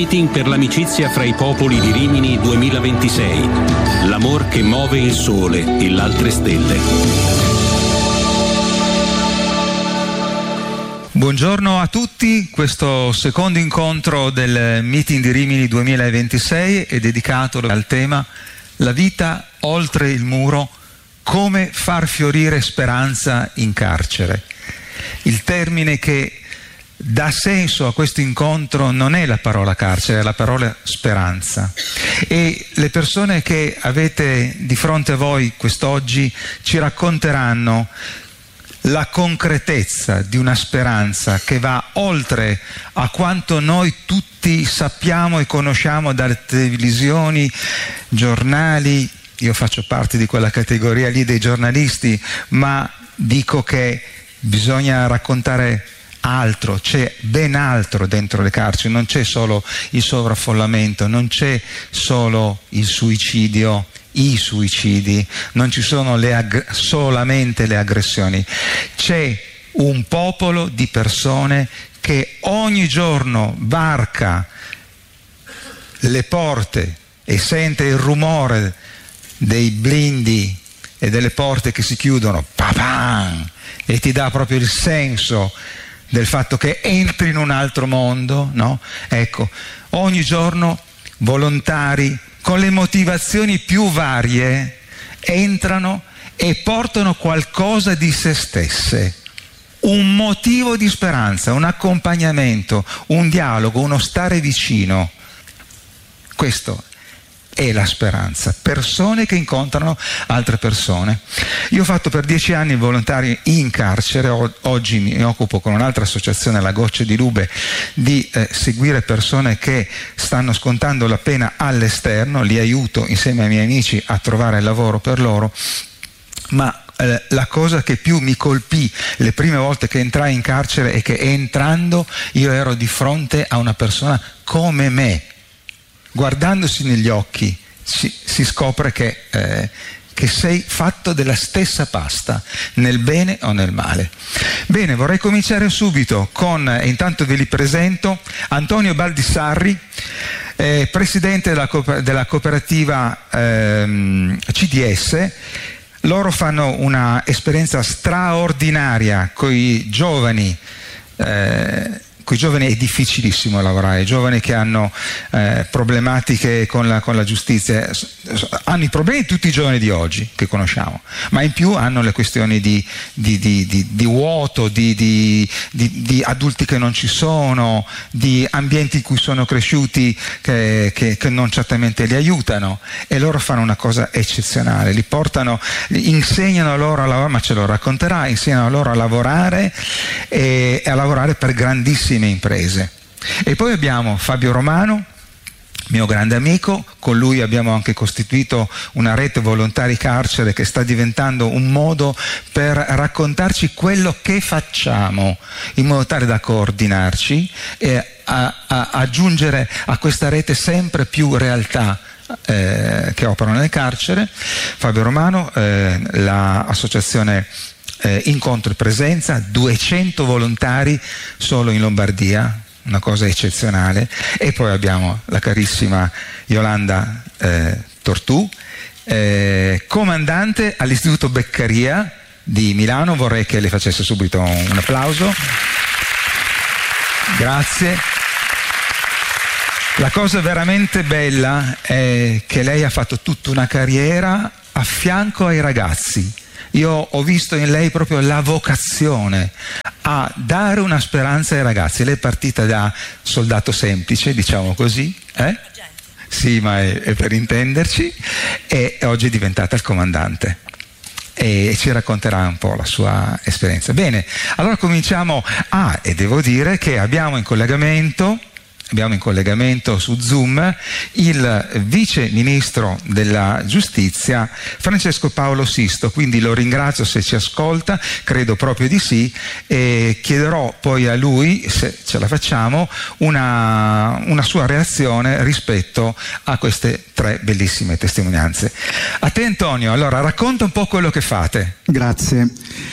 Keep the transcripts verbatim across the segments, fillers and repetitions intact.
Meeting per l'amicizia fra i popoli di Rimini duemilaventisei. L'amor che muove il sole e l'altre stelle. Buongiorno a tutti, questo secondo incontro del Meeting di Rimini duemilaventisei è dedicato al tema La vita oltre il muro, come far fiorire speranza in carcere. Il termine che dà senso a questo incontro non è la parola carcere, è la parola speranza. E le persone che avete di fronte a voi quest'oggi ci racconteranno la concretezza di una speranza che va oltre a quanto noi tutti sappiamo e conosciamo dalle televisioni, giornali. Io faccio parte di quella categoria lì dei giornalisti, ma dico che bisogna raccontare altro, c'è ben altro dentro le carceri, non c'è solo il sovraffollamento, non c'è solo il suicidio, i suicidi, non ci sono le ag- solamente le aggressioni, c'è un popolo di persone che ogni giorno varca le porte e sente il rumore dei blindi e delle porte che si chiudono, papam, e ti dà proprio il senso del fatto che entri in un altro mondo, no? Ecco, ogni giorno volontari con le motivazioni più varie entrano e portano qualcosa di se stesse, un motivo di speranza, un accompagnamento, un dialogo, uno stare vicino. Questo è la speranza, persone che incontrano altre persone. Io ho fatto per dieci anni il volontario in carcere, o- oggi mi occupo con un'altra associazione, la Gocce di Lube, di eh, seguire persone che stanno scontando la pena all'esterno, li aiuto insieme ai miei amici a trovare lavoro per loro, ma eh, la cosa che più mi colpì le prime volte che entrai in carcere è che entrando io ero di fronte a una persona come me. Guardandosi negli occhi si, si scopre che, eh, che sei fatto della stessa pasta, nel bene o nel male. Bene, vorrei cominciare subito con, e intanto ve li presento, Antonio Baldissarri, eh, presidente della, cooper- della cooperativa ehm, C D S. Loro fanno una esperienza straordinaria con i giovani. Eh, Con i giovani è difficilissimo lavorare, i giovani che hanno eh, problematiche con la, con la giustizia, hanno i problemi tutti i giovani di oggi che conosciamo, ma in più hanno le questioni di, di, di, di, di vuoto, di, di, di, di adulti che non ci sono, di ambienti in cui sono cresciuti che, che, che non certamente li aiutano, e loro fanno una cosa eccezionale, li portano, insegnano loro a lavorare, ma ce lo racconterà, insegnano loro a lavorare e, e a lavorare per grandissimi imprese. E poi abbiamo Fabio Romano, mio grande amico, con lui abbiamo anche costituito una rete volontari carcere che sta diventando un modo per raccontarci quello che facciamo, in modo tale da coordinarci e a, a, aggiungere a questa rete sempre più realtà eh, che operano nel carcere. Fabio Romano, eh, l'associazione Eh, Incontro e Presenza, duecento volontari solo in Lombardia, una cosa eccezionale. E poi abbiamo la carissima Yolanda eh, Tortù, eh, comandante all'Istituto Beccaria di Milano. Vorrei che le facesse subito un, un applauso. Grazie. La cosa veramente bella è che lei ha fatto tutta una carriera a fianco ai ragazzi. Io ho visto in lei proprio la vocazione a dare una speranza ai ragazzi. Lei è partita da soldato semplice, diciamo così, eh? Sì, ma è, è per intenderci, e oggi è diventata il comandante e ci racconterà un po' la sua esperienza. Bene, allora cominciamo. Ah, e devo dire che abbiamo in collegamento Abbiamo in collegamento su Zoom il vice ministro della giustizia Francesco Paolo Sisto, quindi lo ringrazio se ci ascolta, credo proprio di sì, e chiederò poi a lui, se ce la facciamo, una, una sua reazione rispetto a queste tre bellissime testimonianze. A te Antonio, allora racconta un po' quello che fate. Grazie.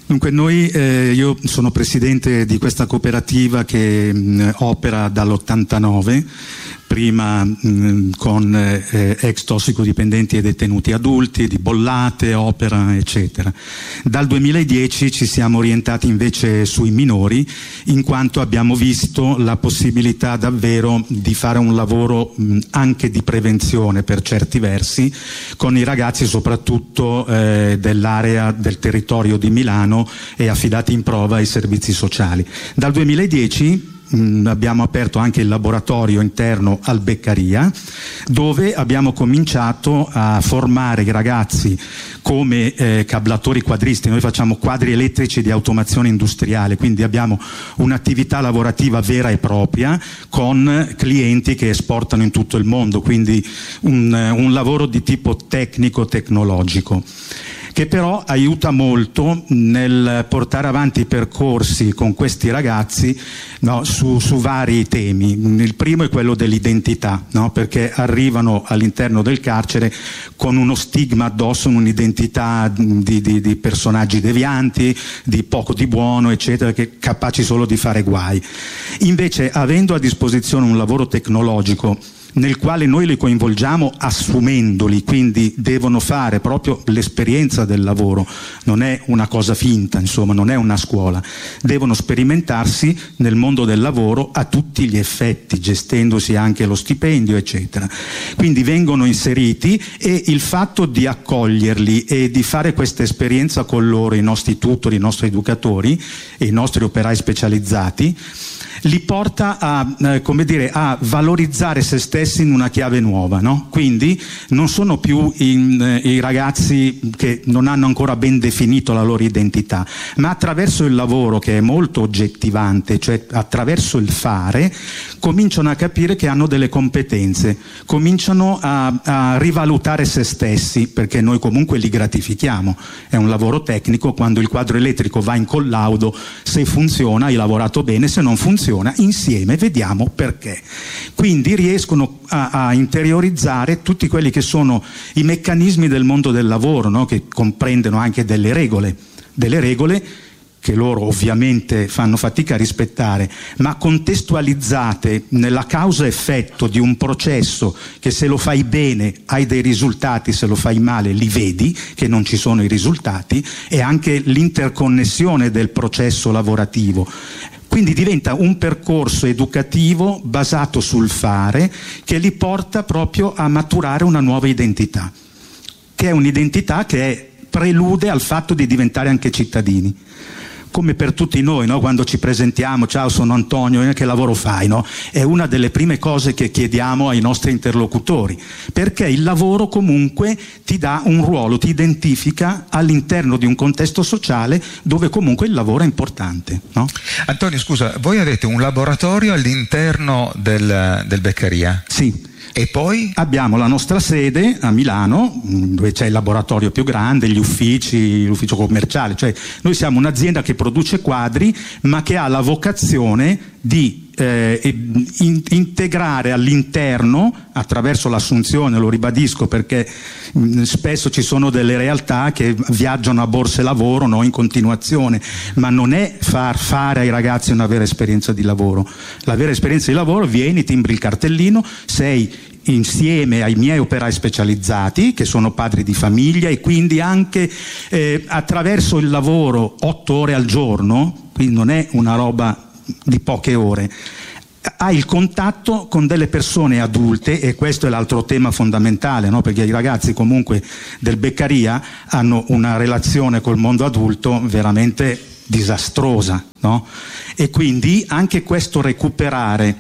Dunque noi, eh, io sono presidente di questa cooperativa che mh, opera dall'ottantanove, prima mh, con eh, ex tossicodipendenti e detenuti adulti, di bollate, opera, eccetera. Dal duemiladieci ci siamo orientati invece sui minori, in quanto abbiamo visto la possibilità davvero di fare un lavoro mh, anche di prevenzione per certi versi, con i ragazzi soprattutto eh, dell'area del territorio di Milano e affidati in prova ai servizi sociali. Dal duemiladieci mh, abbiamo aperto anche il laboratorio interno al Beccaria, dove abbiamo cominciato a formare i ragazzi come eh, cablatori quadristi. Noi facciamo quadri elettrici di automazione industriale, quindi abbiamo un'attività lavorativa vera e propria con clienti che esportano in tutto il mondo, quindi un, un lavoro di tipo tecnico-tecnologico, che però aiuta molto nel portare avanti i percorsi con questi ragazzi, no, su, su vari temi. Il primo è quello dell'identità, no, perché arrivano all'interno del carcere con uno stigma addosso, un'identità di, di, di personaggi devianti, di poco di buono, eccetera, che capaci solo di fare guai. Invece, avendo a disposizione un lavoro tecnologico nel quale noi li coinvolgiamo assumendoli, quindi devono fare proprio l'esperienza del lavoro, non è una cosa finta, insomma, non è una scuola, devono sperimentarsi nel mondo del lavoro a tutti gli effetti, gestendosi anche lo stipendio, eccetera. Quindi vengono inseriti, e il fatto di accoglierli e di fare questa esperienza con loro, i nostri tutori, i nostri educatori e i nostri operai specializzati, li porta a, eh, come dire, a valorizzare se stessi in una chiave nuova, no? Quindi non sono più in, eh, i ragazzi che non hanno ancora ben definito la loro identità, ma attraverso il lavoro, che è molto oggettivante, cioè attraverso il fare, cominciano a capire che hanno delle competenze, cominciano a, a rivalutare se stessi, perché noi comunque li gratifichiamo. È un lavoro tecnico, quando il quadro elettrico va in collaudo, se funziona hai lavorato bene, se non funziona insieme vediamo perché. Quindi riescono a, a interiorizzare tutti quelli che sono i meccanismi del mondo del lavoro, no? Che comprendono anche delle regole, delle regole che loro ovviamente fanno fatica a rispettare, ma contestualizzate nella causa-effetto di un processo che, se lo fai bene hai dei risultati, se lo fai male li vedi che non ci sono i risultati, e anche l'interconnessione del processo lavorativo. Quindi diventa un percorso educativo basato sul fare, che li porta proprio a maturare una nuova identità, che è un'identità che è prelude al fatto di diventare anche cittadini. Come per tutti noi, no? Quando ci presentiamo, ciao sono Antonio, che lavoro fai? No? È una delle prime cose che chiediamo ai nostri interlocutori, perché il lavoro comunque ti dà un ruolo, ti identifica all'interno di un contesto sociale dove comunque il lavoro è importante, no? Antonio, scusa, voi avete un laboratorio all'interno del, del Beccaria? Sì. E poi? Abbiamo la nostra sede a Milano, dove c'è il laboratorio più grande, gli uffici, l'ufficio commerciale, cioè noi siamo un'azienda che produce quadri, ma che ha la vocazione di eh, in, integrare all'interno, attraverso l'assunzione, lo ribadisco perché mh, spesso ci sono delle realtà che viaggiano a borse lavoro, no, in continuazione, ma non è far fare ai ragazzi una vera esperienza di lavoro. La vera esperienza di lavoro: vieni, timbri il cartellino, sei insieme ai miei operai specializzati, che sono padri di famiglia, e quindi anche eh, attraverso il lavoro otto ore al giorno, quindi non è una roba di poche ore, hai il contatto con delle persone adulte, e questo è l'altro tema fondamentale, no? Perché i ragazzi comunque del Beccaria hanno una relazione col mondo adulto veramente disastrosa, no? E quindi anche questo recuperare,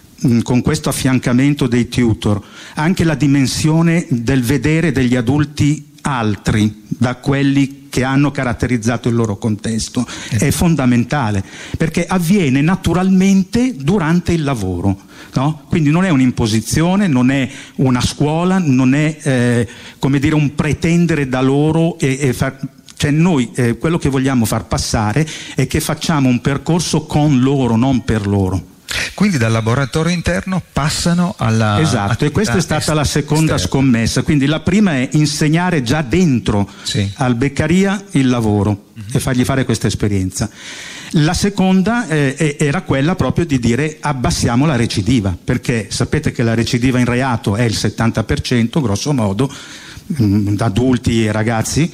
con questo affiancamento dei tutor, anche la dimensione del vedere degli adulti altri da quelli che hanno caratterizzato il loro contesto è fondamentale, perché avviene naturalmente durante il lavoro, no? Quindi non è un'imposizione, non è una scuola, non è eh, come dire un pretendere da loro e, e far... Cioè noi eh, quello che vogliamo far passare è che facciamo un percorso con loro, non per loro. Quindi dal laboratorio interno passano alla... Esatto, e questa è stata la seconda scommessa. Quindi la prima è insegnare già dentro, sì, al Beccaria il lavoro. e fargli fare questa esperienza. La seconda eh, era quella proprio di dire abbassiamo la recidiva, perché sapete che la recidiva in reato è il settanta per cento grosso modo, mh, adulti e ragazzi,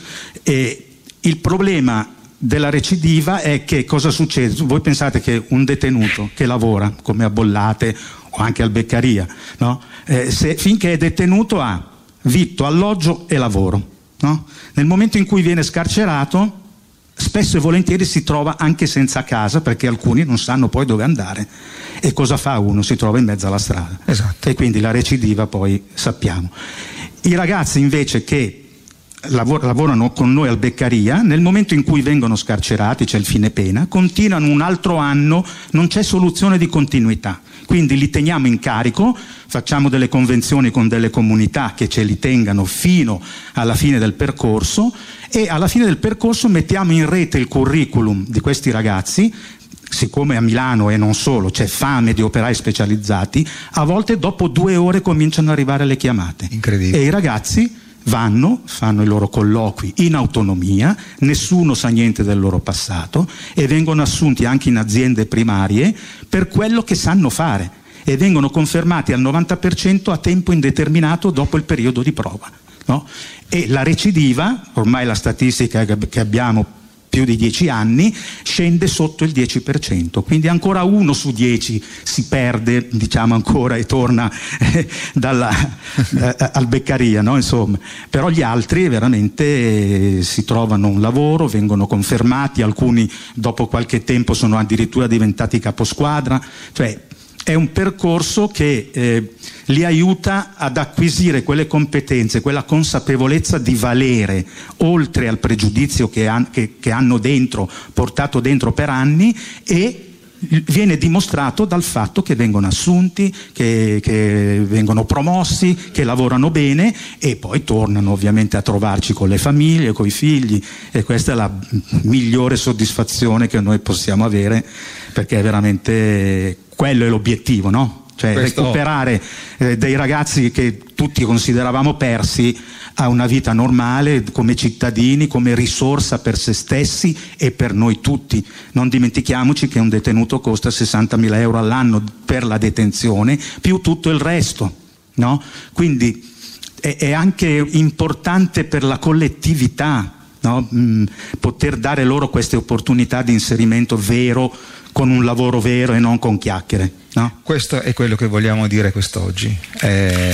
e il problema della recidiva è che cosa succede? Voi pensate che un detenuto che lavora come a Bollate o anche al Beccaria, no? eh, se, finché è detenuto ha vitto, alloggio e lavoro, no? Nel momento in cui viene scarcerato spesso e volentieri si trova anche senza casa, perché alcuni non sanno poi dove andare, e cosa fa uno? Si trova in mezzo alla strada. Esatto. E quindi la recidiva poi sappiamo. I ragazzi invece che Lavor- lavorano con noi al Beccaria, nel momento in cui vengono scarcerati, c'è il fine pena, continuano un altro anno, non c'è soluzione di continuità, quindi li teniamo in carico, facciamo delle convenzioni con delle comunità che ce li tengano fino alla fine del percorso, e alla fine del percorso mettiamo in rete il curriculum di questi ragazzi. Siccome a Milano e non solo c'è fame di operai specializzati, a volte dopo due ore cominciano ad arrivare le chiamate. Incredibile. E i ragazzi vanno, fanno i loro colloqui in autonomia, nessuno sa niente del loro passato, e vengono assunti anche in aziende primarie per quello che sanno fare, e vengono confermati al novanta per cento a tempo indeterminato dopo il periodo di prova, no? E la recidiva, ormai la statistica che abbiamo più di dieci anni, scende sotto il dieci per cento, quindi ancora uno su dieci si perde, diciamo ancora, e torna eh, dalla, eh, al Beccaria, no? Insomma, però gli altri veramente eh, si trovano un lavoro, vengono confermati, alcuni dopo qualche tempo sono addirittura diventati caposquadra, cioè è un percorso che eh, li aiuta ad acquisire quelle competenze, quella consapevolezza di valere, oltre al pregiudizio che, han, che, che hanno dentro, portato dentro per anni, e viene dimostrato dal fatto che vengono assunti, che, che vengono promossi, che lavorano bene, e poi tornano ovviamente a trovarci con le famiglie, con i figli, e questa è la migliore soddisfazione che noi possiamo avere, perché è veramente quello è l'obiettivo, no? Cioè Questo... recuperare eh, dei ragazzi che tutti consideravamo persi a una vita normale come cittadini, come risorsa per se stessi e per noi tutti. Non dimentichiamoci che un detenuto costa sessantamila euro all'anno per la detenzione, più tutto il resto, no? Quindi è, è anche importante per la collettività, no? Mm, poter dare loro queste opportunità di inserimento vero, con un lavoro vero e non con chiacchiere, no? Questo è quello che vogliamo dire quest'oggi. Eh,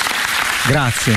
grazie.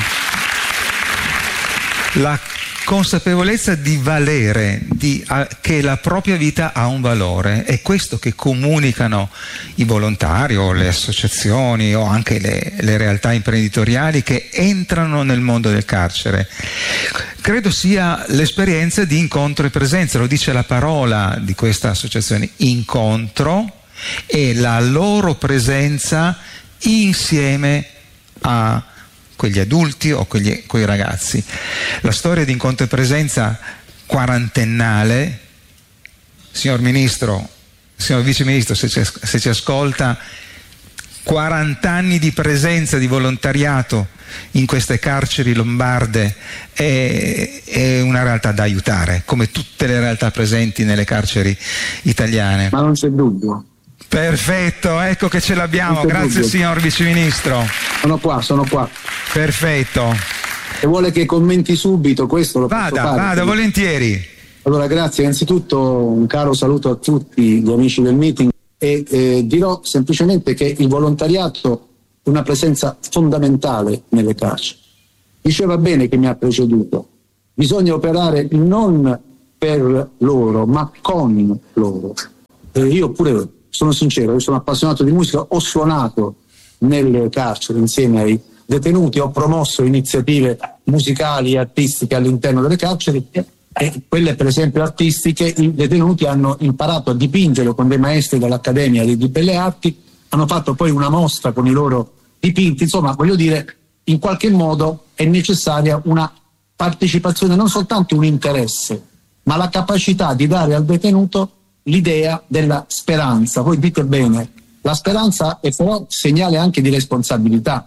La consapevolezza di valere, di, a, che la propria vita ha un valore, è questo che comunicano i volontari o le associazioni o anche le, le realtà imprenditoriali che entrano nel mondo del carcere. Credo sia l'esperienza di incontro e presenza, lo dice la parola di questa associazione, incontro, e la loro presenza insieme a quegli adulti o quegli, quei ragazzi. La storia di incontro e presenza quarantennale, signor Ministro, signor Vice Ministro, se ci, se ci ascolta, quaranta anni di presenza di volontariato in queste carceri lombarde è, è una realtà da aiutare, come tutte le realtà presenti nelle carceri italiane. Ma non c'è dubbio. Perfetto, ecco che ce l'abbiamo, grazie dubbio. Signor Vice Ministro. Sono qua, sono qua. Perfetto. Se vuole che commenti subito questo lo vada, posso fare. Vada, vada, volentieri. Allora, grazie. Innanzitutto un caro saluto a tutti gli amici del meeting, e eh, dirò semplicemente che il volontariato è una presenza fondamentale nelle carceri. Diceva bene chi mi ha preceduto, bisogna operare non per loro, ma con loro. Eh, io pure sono sincero, io sono appassionato di musica, ho suonato nelle carceri insieme ai detenuti, ho promosso iniziative musicali e artistiche all'interno delle carceri, e quelle per esempio artistiche i detenuti hanno imparato a dipingere con dei maestri dell'Accademia di Belle Arti, hanno fatto poi una mostra con i loro dipinti. Insomma, voglio dire, in qualche modo è necessaria una partecipazione, non soltanto un interesse, ma la capacità di dare al detenuto l'idea della speranza. Voi dite bene, la speranza è però segnale anche di responsabilità,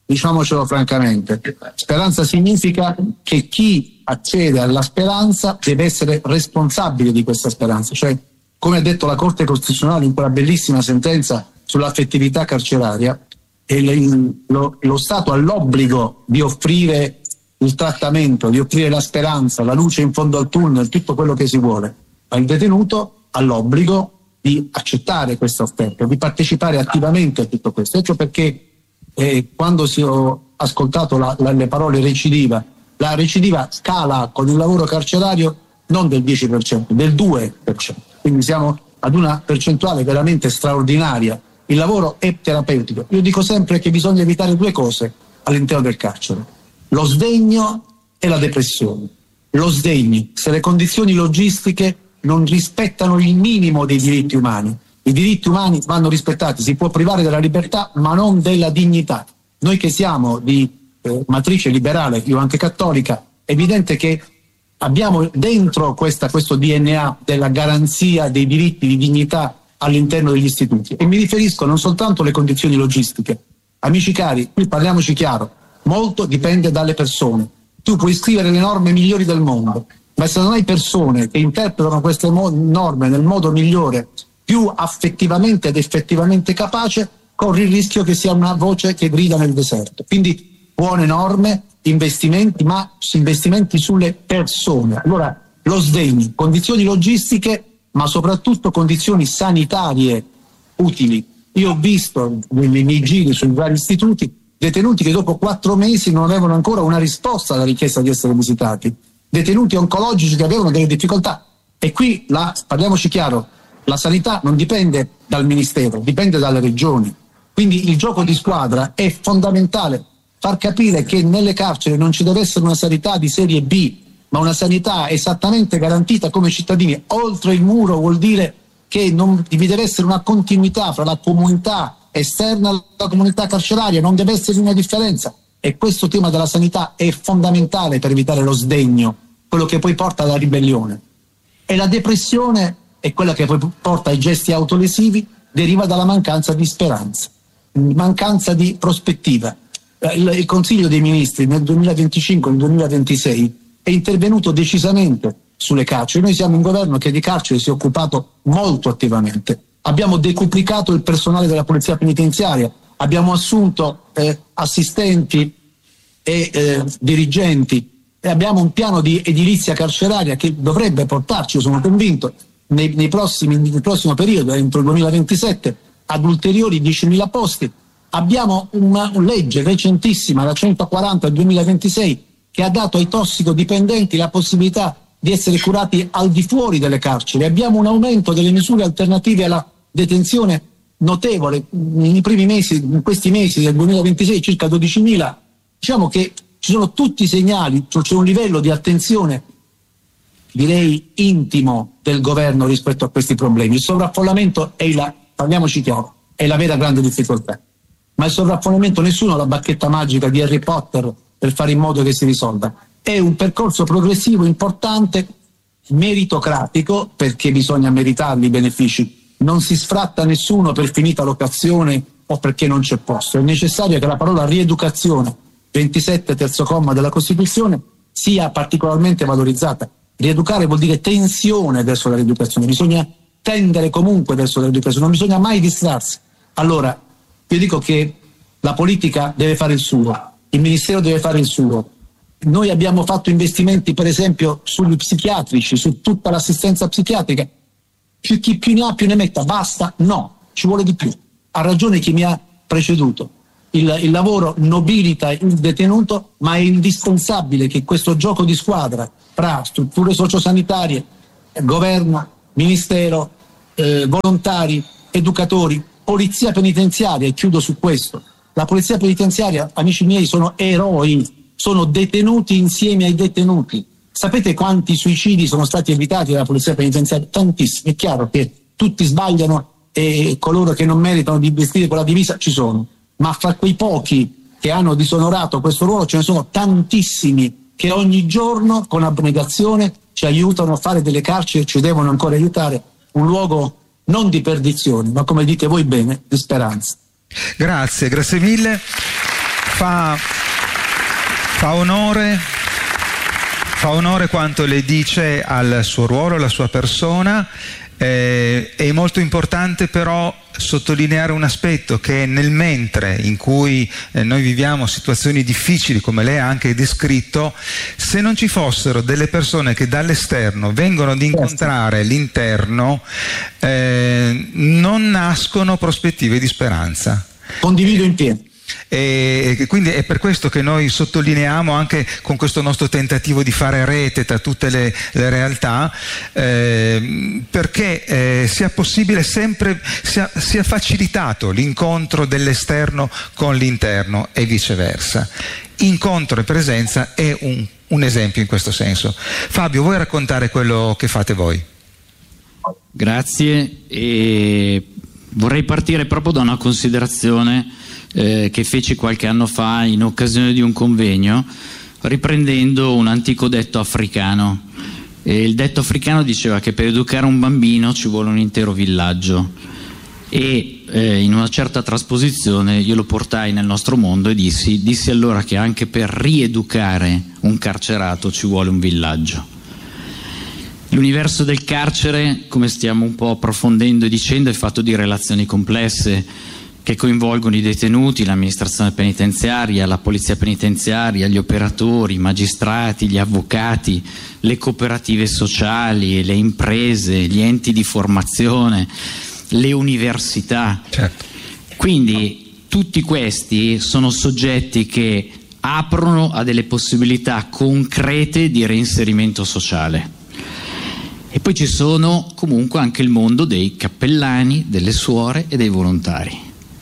diciamocelo francamente. Speranza significa che chi accede alla speranza deve essere responsabile di questa speranza, cioè, come ha detto la Corte Costituzionale in quella bellissima sentenza sull'affettività carceraria, il, lo, lo Stato ha l'obbligo di offrire il trattamento, di offrire la speranza, la luce in fondo al tunnel, tutto quello che si vuole, ma il detenuto ha l'obbligo di accettare questa offerta, di partecipare attivamente a tutto questo. Ecco perché eh, quando si ho ascoltato la, la, le parole recidiva, la recidiva scala con il lavoro carcerario non del dieci per cento, del due per cento, quindi siamo ad una percentuale veramente straordinaria. Il lavoro è terapeutico. Io dico sempre che bisogna evitare due cose all'interno del carcere: lo sdegno e la depressione. Lo sdegno, se le condizioni logistiche non rispettano il minimo dei diritti umani. I diritti umani vanno rispettati, si può privare della libertà ma non della dignità. Noi che siamo di eh, matrice liberale, io anche cattolica, è evidente che abbiamo dentro questa, questo D N A della garanzia dei diritti di dignità all'interno degli istituti, e mi riferisco non soltanto alle condizioni logistiche. Amici cari, qui parliamoci chiaro, molto dipende dalle persone. Tu puoi scrivere le norme migliori del mondo, ma se non hai persone che interpretano queste mo- norme nel modo migliore, più affettivamente ed effettivamente capace, corri il rischio che sia una voce che grida nel deserto. Quindi buone norme, investimenti, ma investimenti sulle persone. Allora, lo sdegno, condizioni logistiche, ma soprattutto condizioni sanitarie utili. Io ho visto nei miei giri sui vari istituti detenuti che dopo quattro mesi non avevano ancora una risposta alla richiesta di essere visitati, detenuti oncologici che avevano delle difficoltà. E qui, la, parliamoci chiaro, la sanità non dipende dal Ministero, dipende dalle regioni. Quindi il gioco di squadra è fondamentale, far capire che nelle carceri non ci deve essere una sanità di serie B, ma una sanità esattamente garantita come cittadini. Oltre il muro vuol dire che non vi deve essere una continuità fra la comunità esterna e la comunità carceraria, non deve essere una differenza. E questo tema della sanità è fondamentale per evitare lo sdegno, quello che poi porta alla ribellione. E la depressione è quella che poi porta ai gesti autolesivi, deriva dalla mancanza di speranza, mancanza di prospettiva. Il, il Consiglio dei Ministri nel duemilaventicinque e nel duemilaventisei è intervenuto decisamente sulle carceri. Noi siamo un governo che di carceri si è occupato molto attivamente. Abbiamo decuplicato il personale della polizia penitenziaria, abbiamo assunto eh, assistenti e eh, dirigenti, e abbiamo un piano di edilizia carceraria che dovrebbe portarci, io sono convinto, nei, nei prossimi, nel prossimo periodo, entro il duemilaventisette, ad ulteriori diecimila posti. Abbiamo una, una legge recentissima, la centoquaranta del duemilaventisei, che ha dato ai tossicodipendenti la possibilità di essere curati al di fuori delle carceri. Abbiamo un aumento delle misure alternative alla detenzione notevole. Nei primi mesi, in questi mesi del duemilaventisei, circa dodicimila. Diciamo che ci sono tutti i segnali, c'è un livello di attenzione, direi intimo, del governo rispetto a questi problemi. Il sovraffollamento è la, parliamoci chiaro, è la vera grande difficoltà. Ma il sovraffollamento, nessuno ha la bacchetta magica di Harry Potter per fare in modo che si risolva. È un percorso progressivo importante, meritocratico, perché bisogna meritarli i benefici. Non si sfratta nessuno per finita locazione o perché non c'è posto. È necessario che la parola rieducazione, ventisette terzo comma della Costituzione, sia particolarmente valorizzata. Rieducare vuol dire tensione verso la rieducazione, bisogna tendere comunque verso la rieducazione, non bisogna mai distrarsi. Allora, io dico che la politica deve fare il suo, il Ministero deve fare il suo. Noi abbiamo fatto investimenti, per esempio, sugli psichiatrici, su tutta l'assistenza psichiatrica. Più, chi più ne ha più ne metta, basta? No, ci vuole di più. Ha ragione chi mi ha preceduto. Il, il lavoro nobilita il detenuto, ma è indispensabile che questo gioco di squadra tra strutture sociosanitarie, governo, ministero, eh, volontari, educatori, polizia penitenziaria, e chiudo su questo. La polizia penitenziaria, amici miei, sono eroi, sono detenuti insieme ai detenuti. Sapete quanti suicidi sono stati evitati dalla polizia penitenziaria? Tantissimi. È chiaro che tutti sbagliano e coloro che non meritano di vestire quella divisa ci sono, ma fra quei pochi che hanno disonorato questo ruolo ce ne sono tantissimi che ogni giorno con abnegazione ci aiutano a fare delle carceri e ci devono ancora aiutare, un luogo non di perdizione, ma come dite voi bene, di speranza. Grazie, grazie mille. fa, fa onore fa onore quanto lei dice al suo ruolo, alla sua persona. Eh, è molto importante però sottolineare un aspetto, che nel mentre in cui eh, noi viviamo situazioni difficili, come lei ha anche descritto, se non ci fossero delle persone che dall'esterno vengono ad incontrare l'interno, eh, non nascono prospettive di speranza. Condivido in pieno. E quindi è per questo che noi sottolineiamo, anche con questo nostro tentativo di fare rete tra tutte le, le realtà, eh, perché eh, sia possibile sempre, sia, sia facilitato l'incontro dell'esterno con l'interno e viceversa. Incontro e presenza è un, un esempio in questo senso. Fabio, vuoi raccontare quello che fate voi? Grazie, e vorrei partire proprio da una considerazione Eh, che feci qualche anno fa in occasione di un convegno, riprendendo un antico detto africano. E il detto africano diceva che per educare un bambino ci vuole un intero villaggio, e eh, in una certa trasposizione io lo portai nel nostro mondo e dissi, dissi allora che anche per rieducare un carcerato ci vuole un villaggio. L'universo del carcere, come stiamo un po' approfondendo e dicendo, è fatto di relazioni complesse che coinvolgono i detenuti, l'amministrazione penitenziaria, la polizia penitenziaria, gli operatori, i magistrati, gli avvocati, le cooperative sociali, le imprese, gli enti di formazione, le università. Certo. Quindi tutti questi sono soggetti che aprono a delle possibilità concrete di reinserimento sociale. E poi ci sono comunque anche il mondo dei cappellani, delle suore e dei volontari.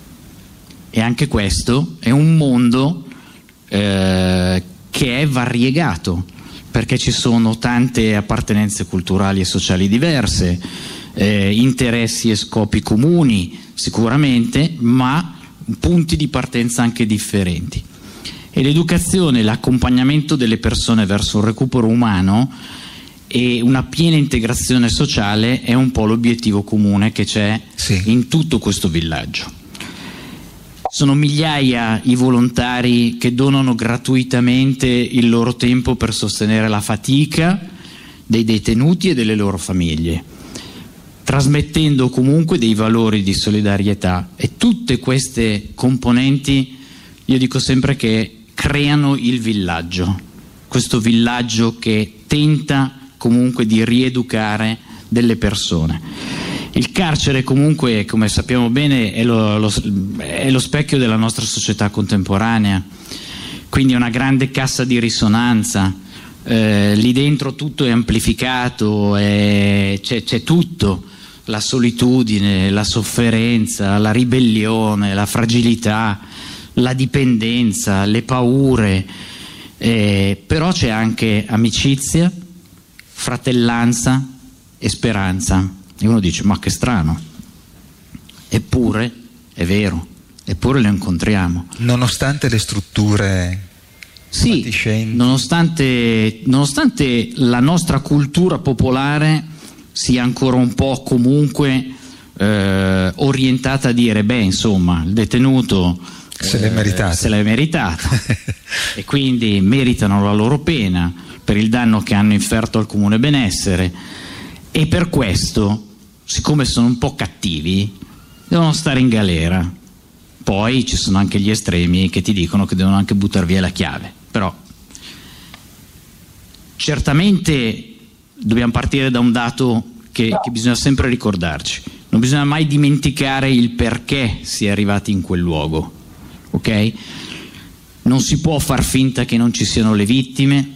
E anche questo è un mondo eh, che è variegato, perché ci sono tante appartenenze culturali e sociali diverse, eh, interessi e scopi comuni sicuramente, ma punti di partenza anche differenti. E l'educazione, l'accompagnamento delle persone verso un recupero umano e una piena integrazione sociale è un po' l'obiettivo comune che c'è sì. in tutto questo villaggio. Sono migliaia i volontari che donano gratuitamente il loro tempo per sostenere la fatica dei detenuti e delle loro famiglie, trasmettendo comunque dei valori di solidarietà, e tutte queste componenti, io dico sempre, che creano il villaggio, questo villaggio che tenta comunque di rieducare delle persone. Il carcere comunque, come sappiamo bene, è lo, lo, è lo specchio della nostra società contemporanea, quindi è una grande cassa di risonanza, eh, lì dentro tutto è amplificato, è, c'è, c'è tutto, la solitudine, la sofferenza, la ribellione, la fragilità, la dipendenza, le paure, eh, però c'è anche amicizia, fratellanza e speranza. E uno dice, ma che strano, eppure è vero, eppure lo incontriamo. Nonostante le strutture sì, fatiscenti. Nonostante, nonostante la nostra cultura popolare sia ancora un po' comunque eh, orientata a dire, beh, insomma, il detenuto se l'è meritato, eh, se l'è meritato e quindi meritano la loro pena per il danno che hanno inferto al comune benessere. E per questo, siccome sono un po' cattivi, devono stare in galera. Poi ci sono anche gli estremi che ti dicono che devono anche buttare via la chiave. Però certamente dobbiamo partire da un dato che, che bisogna sempre ricordarci. Non bisogna mai dimenticare il perché si è arrivati in quel luogo, ok? Non si può far finta che non ci siano le vittime,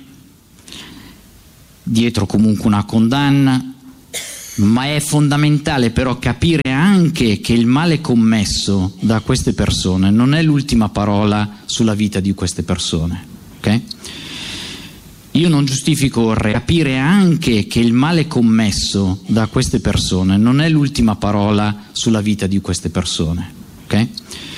dietro comunque una condanna, ma è fondamentale però capire anche che il male commesso da queste persone non è l'ultima parola sulla vita di queste persone, ok? Io non giustifico Orre, capire anche che il male commesso da queste persone non è l'ultima parola sulla vita di queste persone, ok?